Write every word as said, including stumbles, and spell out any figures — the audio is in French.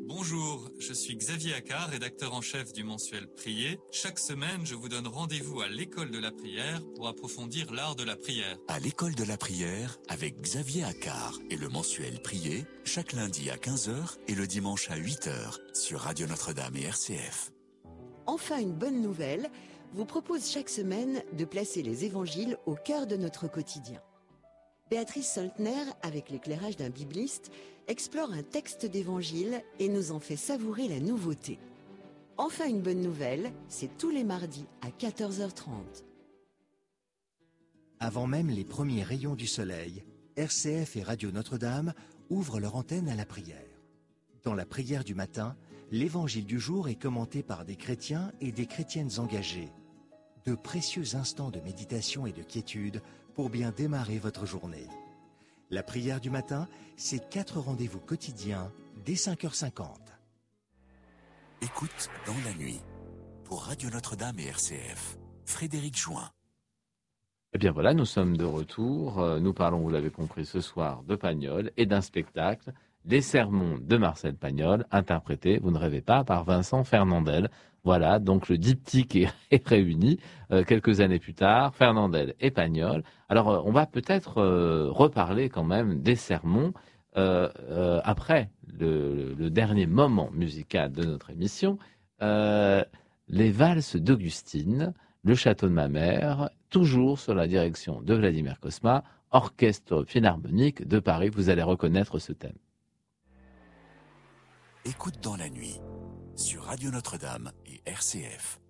Bonjour, je suis Xavier Accard, rédacteur en chef du mensuel Prier. Chaque semaine, je vous donne rendez-vous à l'école de la prière pour approfondir l'art de la prière. À l'école de la prière avec Xavier Accard et le mensuel Prier, chaque lundi à quinze heures et le dimanche à huit heures sur Radio Notre-Dame et R C F. Enfin, une bonne nouvelle vous propose chaque semaine de placer les évangiles au cœur de notre quotidien. Béatrice Soltner, avec l'éclairage d'un bibliste, explore un texte d'évangile et nous en fait savourer la nouveauté. Enfin, une bonne nouvelle, c'est tous les mardis à quatorze heures trente. Avant même les premiers rayons du soleil, R C F et Radio Notre-Dame ouvrent leur antenne à la prière. Dans la prière du matin, l'évangile du jour est commenté par des chrétiens et des chrétiennes engagées. De précieux instants de méditation et de quiétude pour bien démarrer votre journée. La prière du matin, c'est quatre rendez-vous quotidiens dès cinq heures cinquante. Écoute dans la nuit. Pour Radio Notre-Dame et R C F, Frédéric Join. Eh bien voilà, nous sommes de retour. Nous parlons, vous l'avez compris, ce soir de Pagnol et d'un spectacle, Les Sermons de Marcel Pagnol, interprété, vous ne rêvez pas, par Vincent Fernandel. Voilà, donc le diptyque est, est réuni euh, quelques années plus tard, Fernandel et Pagnol. Alors, euh, on va peut-être euh, reparler quand même des sermons euh, euh, après le, le dernier moment musical de notre émission, euh, les valses d'Augustine, Le château de ma mère, toujours sur la direction de Vladimir Cosma, orchestre philharmonique de Paris. Vous allez reconnaître ce thème. Écoute dans la nuit sur Radio Notre-Dame et R C F.